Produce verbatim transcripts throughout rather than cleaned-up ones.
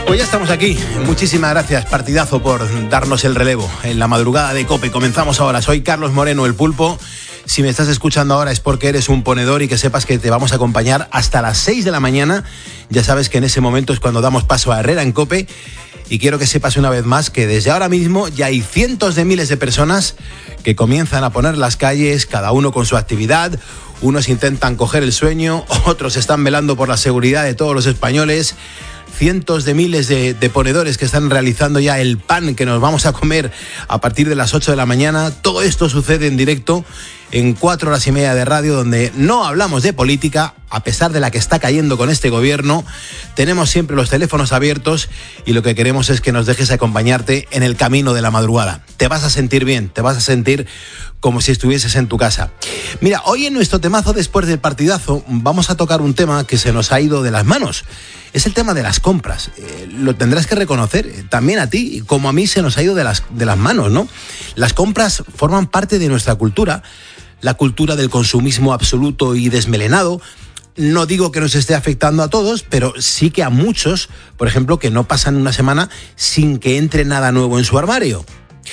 Pues ya estamos aquí. Muchísimas gracias, partidazo, por darnos el relevo en la madrugada de COPE. Comenzamos ahora. Soy Carlos Moreno, el Pulpo. Si me estás escuchando ahora es porque eres un ponedor y que sepas que te vamos a acompañar hasta las seis de la mañana. Ya sabes que en ese momento es cuando damos paso a Herrera en COPE. Y quiero que sepas una vez más que desde ahora mismo ya hay cientos de miles de personas que comienzan a poner las calles, cada uno con su actividad. Unos intentan coger el sueño, otros están velando por la seguridad de todos los españoles. Cientos de miles de, de ponedores que están realizando ya el pan que nos vamos a comer a partir de las ocho de la mañana. Todo esto sucede en directo en cuatro horas y media de radio, donde no hablamos de política, a pesar de la que está cayendo con este gobierno. Tenemos siempre los teléfonos abiertos y lo que queremos es que nos dejes acompañarte en el camino de la madrugada. Te vas a sentir bien, te vas a sentir como si estuvieses en tu casa. Mira, hoy en nuestro temazo después del partidazo vamos a tocar un tema que se nos ha ido de las manos. Es el tema de las compras. Eh, lo tendrás que reconocer, eh, también a ti, como a mí se nos ha ido de las, de las manos, ¿no? Las compras forman parte de nuestra cultura, la cultura del consumismo absoluto y desmelenado. No digo que nos esté afectando a todos, pero sí que a muchos, por ejemplo, que no pasan una semana sin que entre nada nuevo en su armario.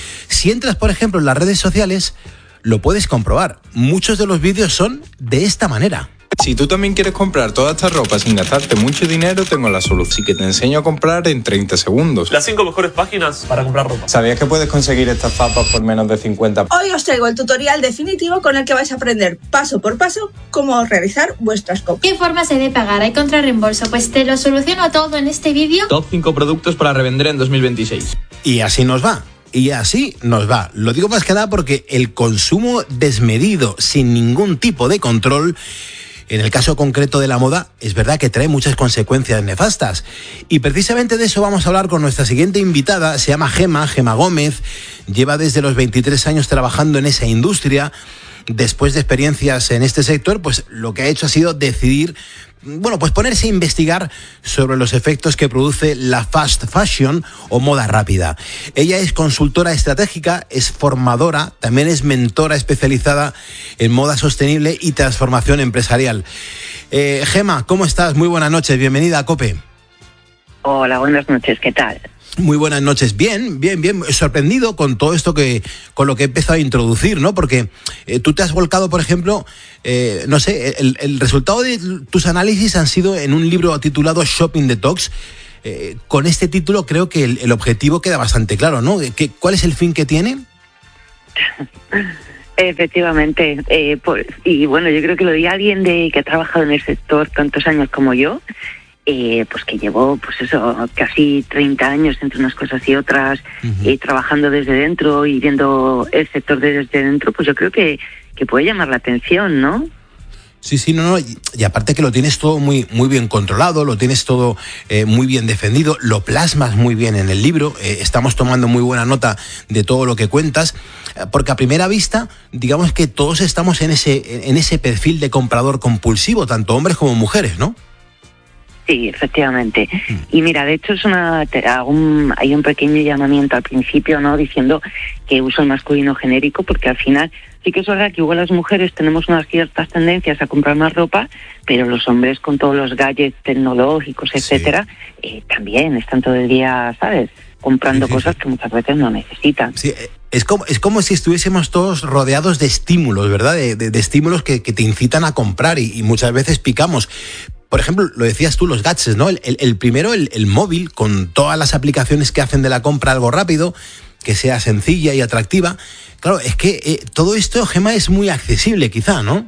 Si entras, por ejemplo, en las redes sociales, lo puedes comprobar. Muchos de los vídeos son de esta manera. Si tú también quieres comprar toda esta ropa sin gastarte mucho dinero, tengo la solución. Así que te enseño a comprar en treinta segundos. Las cinco mejores páginas para comprar ropa. ¿Sabías que puedes conseguir estas zapas por menos de cincuenta? Hoy os traigo el tutorial definitivo con el que vais a aprender paso por paso cómo realizar vuestras compras. ¿Qué formas he de pagar? ¿Hay contrarreembolso? Pues te lo soluciono todo en este vídeo. Top cinco productos para revender en dos mil veintiséis. Y así nos va. Y así nos va. Lo digo más que nada porque el consumo desmedido, sin ningún tipo de control, en el caso concreto de la moda, es verdad que trae muchas consecuencias nefastas. Y precisamente de eso vamos a hablar con nuestra siguiente invitada. Se llama Gema, Gema Gómez. Lleva desde los veintitrés años trabajando en esa industria. Después de experiencias en este sector, pues lo que ha hecho ha sido decidir, bueno, pues ponerse a investigar sobre los efectos que produce la fast fashion o moda rápida. Ella es consultora estratégica, es formadora, también es mentora especializada en moda sostenible y transformación empresarial. Eh, Gema, ¿cómo estás? Muy buenas noches, bienvenida a COPE. Hola, buenas noches, ¿qué tal? Muy buenas noches. Bien, bien, bien. Sorprendido con todo esto que, con lo que he empezado a introducir, ¿no? Porque eh, tú te has volcado, por ejemplo, eh, no sé, el, el resultado de tus análisis han sido en un libro titulado Shopping Detox. Eh, con este título creo que el, el objetivo queda bastante claro, ¿no? ¿Qué, ¿Cuál es el fin que tiene? Efectivamente. Eh, pues, y bueno, yo creo que lo di a alguien de, que ha trabajado en el sector tantos años como yo. Eh, pues que llevó, pues eso, casi treinta años entre unas cosas y otras, uh-huh. eh, trabajando desde dentro y viendo el sector desde dentro, pues yo creo que, que puede llamar la atención, ¿no? Sí, sí, no, no, y, y aparte que lo tienes todo muy, muy bien controlado, lo tienes todo eh, muy bien defendido, lo plasmas muy bien en el libro, eh, estamos tomando muy buena nota de todo lo que cuentas, eh, porque a primera vista, digamos que todos estamos en ese, en ese perfil de comprador compulsivo, tanto hombres como mujeres, ¿no? Sí, efectivamente. Y mira, de hecho es una un, hay un pequeño llamamiento al principio, ¿no? Diciendo que uso el masculino genérico, porque al final sí que es verdad que igual las mujeres tenemos unas ciertas tendencias a comprar más ropa, pero los hombres con todos los gadgets tecnológicos, etcétera, sí. eh, también están todo el día, ¿sabes?, comprando sí, sí, cosas sí. que muchas veces no necesitan. Sí, es como, es como si estuviésemos todos rodeados de estímulos, ¿verdad? De, de, de estímulos que, que te incitan a comprar y, y muchas veces picamos. Por ejemplo, lo decías tú, los gadgets, ¿no? El, el, el primero, el, el móvil, con todas las aplicaciones que hacen de la compra algo rápido, que sea sencilla y atractiva. Claro, es que eh, todo esto, Gema, es muy accesible quizá, ¿no?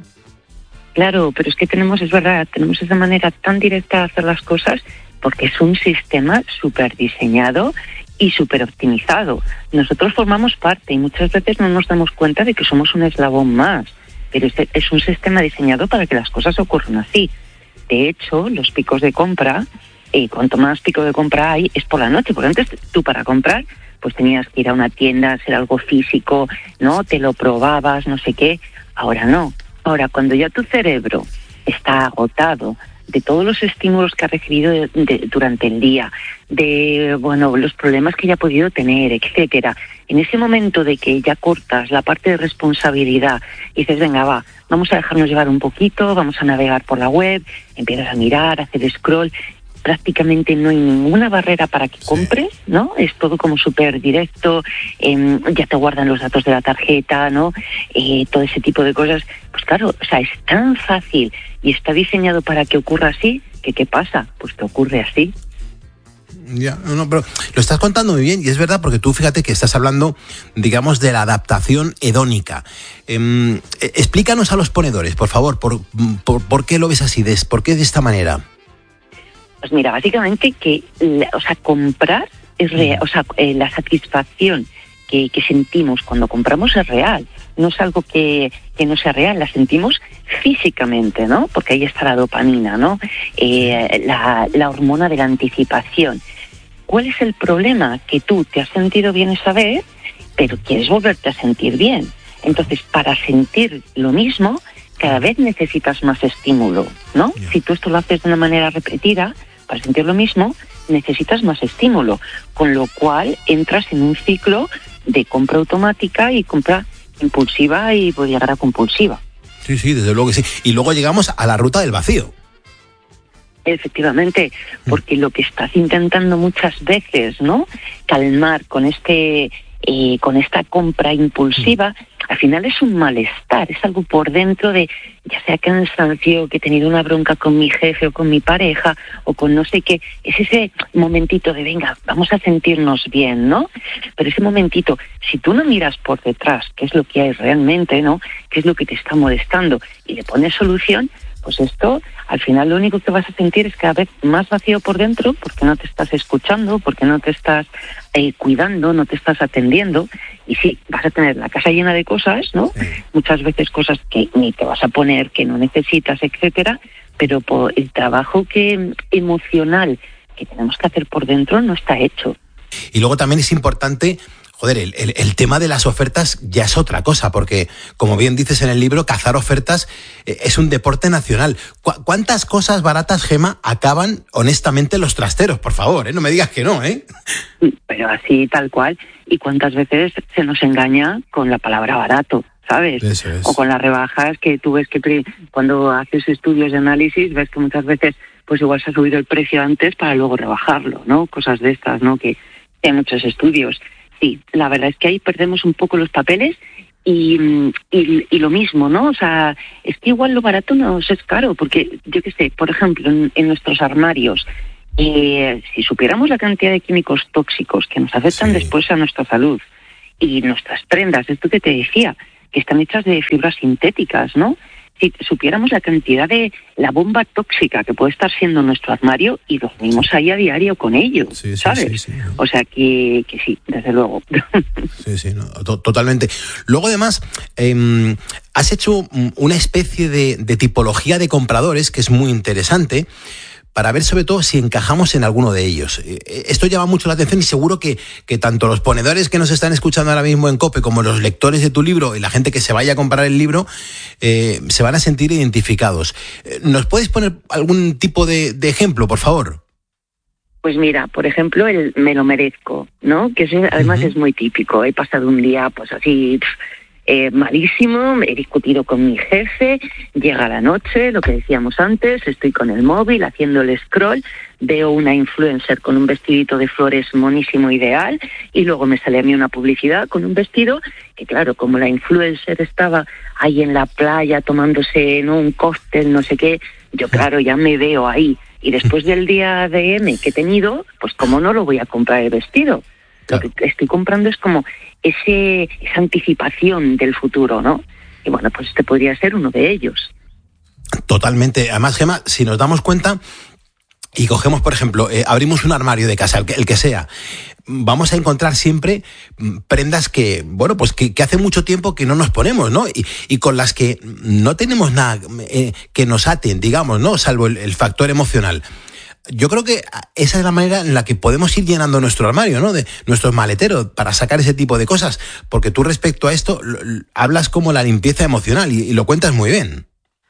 Claro, pero es que tenemos, es verdad, tenemos esa manera tan directa de hacer las cosas porque es un sistema súper diseñado y súper optimizado. Nosotros formamos parte y muchas veces no nos damos cuenta de que somos un eslabón más, pero es, es un sistema diseñado para que las cosas ocurran así. De hecho, los picos de compra, eh, cuanto más pico de compra hay, es por la noche. Porque antes tú para comprar, pues tenías que ir a una tienda, hacer algo físico, ¿no? Te lo probabas, no sé qué. Ahora no. Ahora, cuando ya tu cerebro está agotado de todos los estímulos que ha recibido de, de, durante el día, de, bueno, los problemas que ya ha podido tener, etcétera. En ese momento de que ya cortas la parte de responsabilidad y dices, venga, va, vamos a dejarnos llevar un poquito, vamos a navegar por la web, empiezas a mirar, a hacer scroll, prácticamente no hay ninguna barrera para que compres, ¿no? Es todo como súper directo, eh, ya te guardan los datos de la tarjeta, ¿no? Eh, todo ese tipo de cosas. Pues claro, o sea, es tan fácil y está diseñado para que ocurra así, que ¿qué pasa? Pues que ocurre así. Ya, no, no, pero lo estás contando muy bien y es verdad porque tú fíjate que estás hablando, digamos, de la adaptación hedónica. Eh, explícanos a los ponedores, por favor, por, por, por qué lo ves así, de, por qué de esta manera. Pues mira, básicamente que, o sea, comprar es real, o sea, eh, la satisfacción que, que sentimos cuando compramos es real. No es algo que, que no sea real, la sentimos físicamente, ¿no? Porque ahí está la dopamina, ¿no? Eh, la, la hormona de la anticipación. ¿Cuál es el problema? Que tú te has sentido bien esa vez, pero quieres volverte a sentir bien. Entonces, para sentir lo mismo, cada vez necesitas más estímulo, ¿no? Yeah. Si tú esto lo haces de una manera repetida, para sentir lo mismo, necesitas más estímulo, con lo cual entras en un ciclo de compra automática y compra impulsiva y puede llegar a compulsiva. Sí, sí, desde luego que sí. Y luego llegamos a la ruta del vacío. Efectivamente, porque lo que estás intentando muchas veces, ¿no?, calmar con este eh, con esta compra impulsiva, al final es un malestar, es algo por dentro de, ya sea cansancio, que he tenido una bronca con mi jefe o con mi pareja o con no sé qué, es ese momentito de venga, vamos a sentirnos bien, ¿no? Pero ese momentito, si tú no miras por detrás qué es lo que hay realmente, ¿no?, qué es lo que te está molestando y le pones solución, pues esto, al final lo único que vas a sentir es cada vez más vacío por dentro porque no te estás escuchando, porque no te estás eh, cuidando, no te estás atendiendo. Y sí, vas a tener la casa llena de cosas, ¿no? Sí. Muchas veces cosas que ni te vas a poner, que no necesitas, etcétera, pero por el trabajo que emocional que tenemos que hacer por dentro no está hecho. Y luego también es importante... Joder, el, el, el tema de las ofertas ya es otra cosa, porque, como bien dices en el libro, cazar ofertas eh, es un deporte nacional. ¿Cu- ¿Cuántas cosas baratas, Gema, acaban honestamente en los trasteros? Por favor, ¿eh? No me digas que no, ¿eh? Pero así, tal cual. ¿Y cuántas veces se nos engaña con la palabra barato? ¿Sabes? Eso es. O con las rebajas, que tú ves que pre- cuando haces estudios de análisis, ves que muchas veces, pues igual se ha subido el precio antes para luego rebajarlo, ¿no? Cosas de estas, ¿no? Que hay muchos estudios. Sí, la verdad es que ahí perdemos un poco los papeles y, y, y lo mismo, ¿no? O sea, es que igual lo barato nos es caro, porque yo qué sé, por ejemplo, en, en nuestros armarios, eh, si supiéramos la cantidad de químicos tóxicos que nos afectan sí. después a nuestra salud y nuestras prendas, esto que te decía, que están hechas de fibras sintéticas, ¿no? Si supiéramos la cantidad de la bomba tóxica que puede estar siendo nuestro armario y dormimos ahí a diario con ello, sí, sí, ¿sabes? Sí, sí. O sea que, que sí, desde luego. Sí, sí, no, to- totalmente. Luego además, eh, has hecho una especie de, de tipología de compradores que es muy interesante, para ver sobre todo si encajamos en alguno de ellos. Esto llama mucho la atención y seguro que, que tanto los ponedores que nos están escuchando ahora mismo en COPE como los lectores de tu libro y la gente que se vaya a comprar el libro eh, se van a sentir identificados. ¿Nos puedes poner algún tipo de, de ejemplo, por favor? Pues mira, por ejemplo, el me lo merezco, ¿no? Que ese, además uh-huh. es muy típico. He pasado un día pues así... Pff, Eh, malísimo, he discutido con mi jefe, llega la noche, lo que decíamos antes, estoy con el móvil haciendo el scroll, veo una influencer con un vestidito de flores monísimo ideal y luego me sale a mí una publicidad con un vestido que claro, como la influencer estaba ahí en la playa tomándose, ¿no?, un cóctel, no sé qué, yo claro ya me veo ahí y después del día de M que he tenido, pues como no lo voy a comprar el vestido. Lo que estoy comprando es como ese esa anticipación del futuro, ¿no? Y bueno, pues este podría ser uno de ellos. Totalmente. Además, Gema, si nos damos cuenta y cogemos, por ejemplo, eh, abrimos un armario de casa, el que, el que sea, vamos a encontrar siempre prendas que, bueno, pues que, que hace mucho tiempo que no nos ponemos, ¿no? Y, y con las que no tenemos nada eh, que nos aten, digamos, ¿no? Salvo el, el factor emocional. Yo creo que esa es la manera en la que podemos ir llenando nuestro armario, ¿no? De nuestros maleteros para sacar ese tipo de cosas. Porque tú respecto a esto lo, lo, hablas como la limpieza emocional y, y lo cuentas muy bien.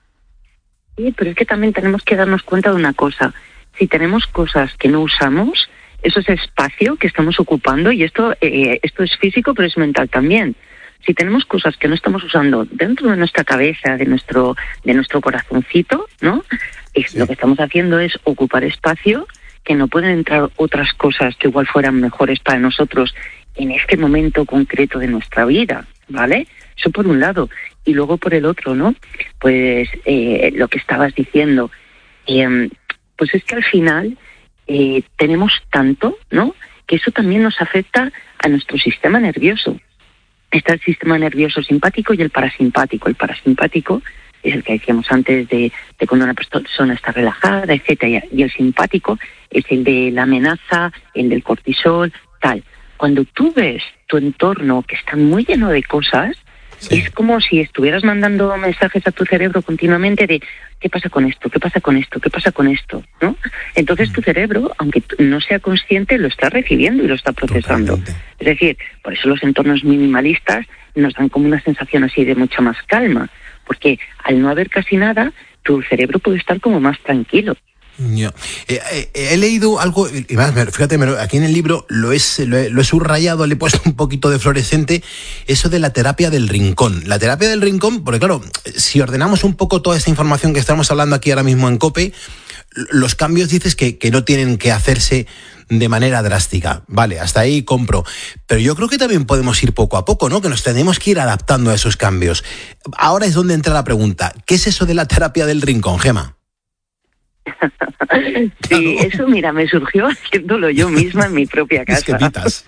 Sí, pero es que también tenemos que darnos cuenta de una cosa. Si tenemos cosas que no usamos, eso es espacio que estamos ocupando y esto, eh, esto es físico, pero es mental también. Si tenemos cosas que no estamos usando dentro de nuestra cabeza, de nuestro, de nuestro corazoncito, ¿no? Es, sí. Lo que estamos haciendo es ocupar espacio que no pueden entrar otras cosas que igual fueran mejores para nosotros en este momento concreto de nuestra vida, ¿vale? Eso por un lado. Y luego por el otro, ¿no? Pues eh, lo que estabas diciendo, eh, pues es que al final eh, tenemos tanto, ¿no? Que eso también nos afecta a nuestro sistema nervioso. Está el sistema nervioso simpático y el parasimpático. El parasimpático es el que decíamos antes de, de cuando una persona está relajada, etcétera. Y el simpático es el de la amenaza, el del cortisol, tal. Cuando tú ves tu entorno que está muy lleno de cosas, sí, es como si estuvieras mandando mensajes a tu cerebro continuamente de ¿qué pasa con esto? ¿Qué pasa con esto? ¿Qué pasa con esto? ¿No? Entonces tu cerebro, aunque no sea consciente, lo está recibiendo y lo está procesando. Totalmente. Es decir, por eso los entornos minimalistas nos dan como una sensación así de mucha más calma, porque al no haber casi nada, tu cerebro puede estar como más tranquilo. Yeah. Eh, eh, he leído algo, y más, fíjate, aquí en el libro lo, es, lo, he, lo he subrayado, le he puesto un poquito de fluorescente, eso de la terapia del rincón. La terapia del rincón, porque claro, si ordenamos un poco toda esta información que estamos hablando aquí ahora mismo en COPE, los cambios dices que, que no tienen que hacerse de manera drástica. Vale, hasta ahí compro. Pero yo creo que también podemos ir poco a poco, ¿no? Que nos tenemos que ir adaptando a esos cambios. Ahora es donde entra la pregunta. ¿Qué es eso de la terapia del rincón, Gema? Sí, eso, mira, me surgió haciéndolo yo misma en mi propia casa. Es,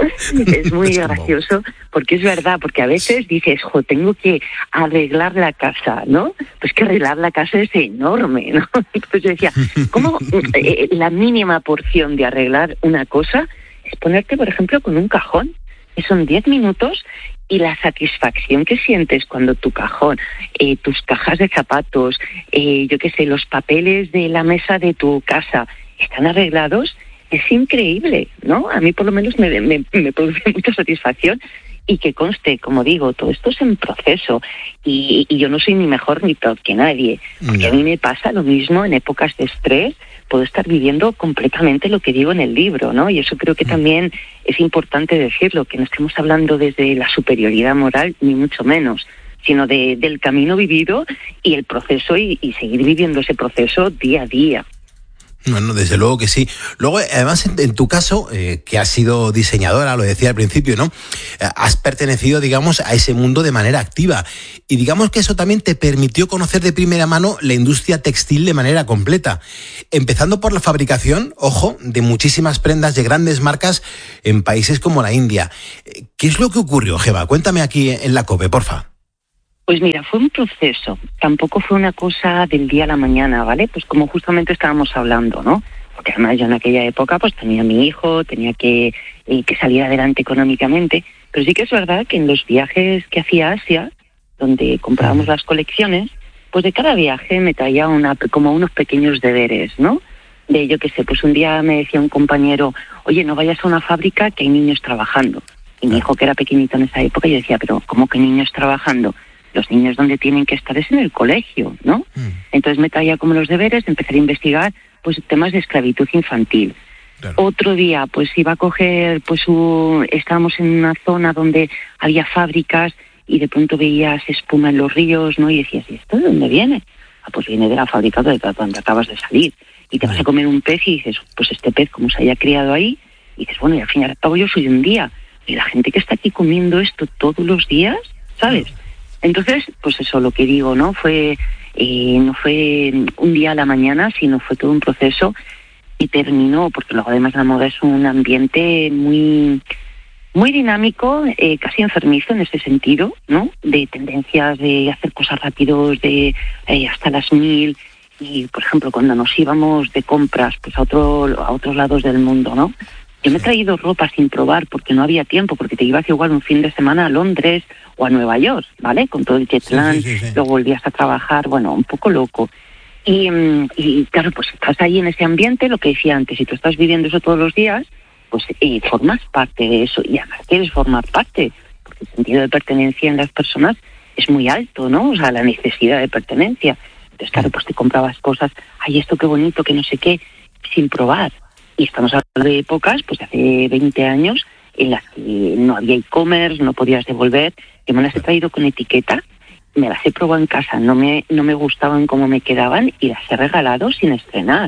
es muy es gracioso, porque es verdad, porque a veces dices, jo, tengo que arreglar la casa, ¿no? Pues que arreglar la casa es enorme, ¿no? Entonces yo decía, ¿cómo eh, la mínima porción de arreglar una cosa es ponerte, por ejemplo, con un cajón? Que son diez minutos y la satisfacción que sientes cuando tu cajón, eh, tus cajas de zapatos, eh, yo qué sé, los papeles de la mesa de tu casa están arreglados, es increíble, ¿no? A mí por lo menos me, me, me produce mucha satisfacción. Y que conste, como digo, todo esto es en proceso y, y yo no soy ni mejor ni peor que nadie, porque no. A mí me pasa lo mismo en épocas de estrés, puedo estar viviendo completamente lo que digo en el libro, ¿no? Y eso creo que también es importante decirlo, que no estemos hablando desde la superioridad moral, ni mucho menos, sino de, del camino vivido y el proceso y, y seguir viviendo ese proceso día a día. Bueno, desde luego que sí. Luego, además, en, en tu caso, eh, que has sido diseñadora, lo decía al principio, ¿no? Eh, has pertenecido, digamos, a ese mundo de manera activa. Y digamos que eso también te permitió conocer de primera mano la industria textil de manera completa. Empezando por la fabricación, ojo, de muchísimas prendas de grandes marcas en países como la India. ¿Qué es lo que ocurrió, Gema? Cuéntame aquí en la COPE, porfa. Pues mira, fue un proceso, tampoco fue una cosa del día a la mañana, ¿vale? Pues como justamente estábamos hablando, ¿no? Porque además yo en aquella época pues tenía a mi hijo, tenía que, eh, que salir adelante económicamente, pero sí que es verdad que en los viajes que hacía a Asia, donde comprábamos las colecciones, pues de cada viaje me traía una, como unos pequeños deberes, ¿no? De yo qué sé, pues un día me decía un compañero, oye, no vayas a una fábrica que hay niños trabajando. Y mi hijo, que era pequeñito en esa época, yo decía, pero ¿cómo que niños trabajando? Los niños donde tienen que estar es en el colegio, ¿no? Mm. Entonces me traía como los deberes, empezar a investigar pues temas de esclavitud infantil. Claro. Otro día pues iba a coger, pues un, estábamos en una zona donde había fábricas y de pronto veías espuma en los ríos, ¿no? Y decías, ¿y esto de dónde viene? Ah, pues viene de la fábrica de donde acabas de salir. Y te vas a comer un pez y dices, pues este pez como se haya criado ahí, y dices, bueno, y al fin y al cabo yo soy un día. Y la gente que está aquí comiendo esto todos los días, ¿sabes? Mm. Entonces, pues eso, lo que digo, ¿no? Fue eh, no fue un día a la mañana, sino fue todo un proceso y terminó, porque luego además la moda es un ambiente muy muy dinámico, eh, casi enfermizo en ese sentido, ¿no? De tendencias de hacer cosas rápidos, de eh, hasta las mil. Y, por ejemplo, cuando nos íbamos de compras pues a otro a otros lados del mundo, ¿no? Yo me he traído ropa sin probar porque no había tiempo, porque te ibas igual un fin de semana a Londres o a Nueva York, ¿vale? Con todo el jet lag, sí, sí, sí, sí. Luego volvías a trabajar, bueno, un poco loco. Y, y claro, pues estás ahí en ese ambiente, lo que decía antes, si tú estás viviendo eso todos los días, pues eh, formas parte de eso y además quieres formar parte, porque el sentido de pertenencia en las personas es muy alto, ¿no? O sea, la necesidad de pertenencia. Entonces, claro, pues te comprabas cosas, ay, esto qué bonito, que no sé qué, sin probar. Y estamos hablando de épocas, pues hace veinte años, en las que no había e-commerce, no podías devolver. Yo me las he traído con etiqueta, me las he probado en casa, no me no me gustaban cómo me quedaban y las he regalado sin estrenar.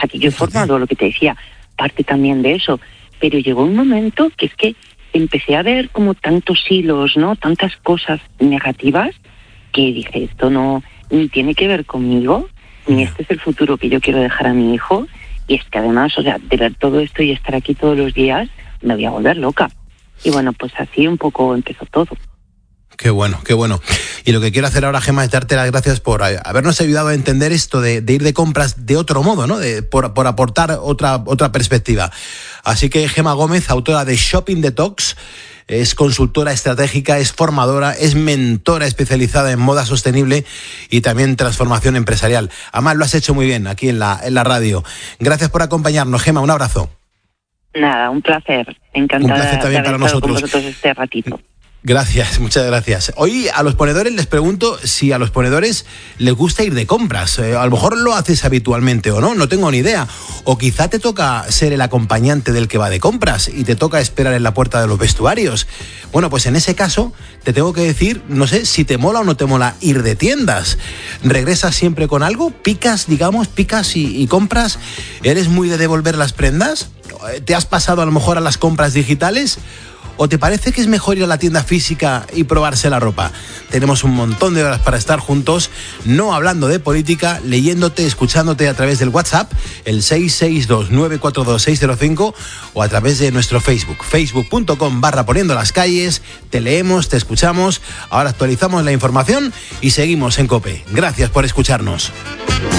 sea, que yo he formado, lo que te decía, parte también de eso. Pero llegó un momento que es que empecé a ver como tantos hilos, ¿no? Tantas cosas negativas que dije, esto no ni tiene que ver conmigo, ni este es el futuro que yo quiero dejar a mi hijo. Y es que además, o sea, de ver todo esto y estar aquí todos los días, me voy a volver loca. Y bueno, pues así un poco empezó todo. Qué bueno, qué bueno. Y lo que quiero hacer ahora, Gemma, es darte las gracias por habernos ayudado a entender esto de, de ir de compras de otro modo, ¿no? De, por, por aportar otra, otra perspectiva. Así que Gemma Gómez, autora de Shopping Detox, es consultora estratégica, es formadora, es mentora especializada en moda sostenible y también transformación empresarial. Además, lo has hecho muy bien aquí en la, en la radio. Gracias por acompañarnos, Gemma, un abrazo. Nada, un placer. Encantada un placer también de haber para estado nosotros. con vosotros este ratito. Gracias, muchas gracias. Hoy a los ponedores les pregunto si a los ponedores les gusta ir de compras. Eh, a lo mejor lo haces habitualmente o no, no tengo ni idea. O quizá te toca ser el acompañante del que va de compras y te toca esperar en la puerta de los vestuarios. Bueno, pues en ese caso te tengo que decir, no sé, si te mola o no te mola ir de tiendas. ¿Regresas siempre con algo? ¿Picas, digamos, picas y, y compras? ¿Eres muy de devolver las prendas? ¿Te has pasado a lo mejor a las compras digitales? ¿O te parece que es mejor ir a la tienda física y probarse la ropa? Tenemos un montón de horas para estar juntos, no hablando de política, leyéndote, escuchándote a través del WhatsApp, el seis seis dos nueve cuatro dos seis cero cinco, o a través de nuestro Facebook, facebook.com barra poniendo las calles. Te leemos, te escuchamos, ahora actualizamos la información y seguimos en COPE. Gracias por escucharnos.